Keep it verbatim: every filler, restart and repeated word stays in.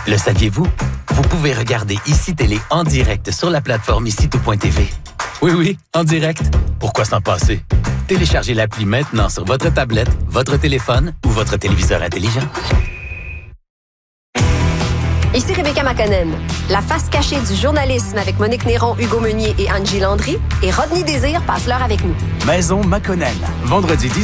Le saviez-vous? Vous pouvez regarder Ici Télé en direct sur la plateforme ici tout point t v. Oui, oui, en direct. Pourquoi s'en passer? Téléchargez l'appli maintenant sur votre tablette, votre téléphone ou votre téléviseur intelligent. Ici Rebecca Makonnen. La face cachée du journalisme avec Monique Néron, Hugo Meunier et Angie Landry et Rodney Désir passe l'heure avec nous. Maison Makonnen, vendredi dix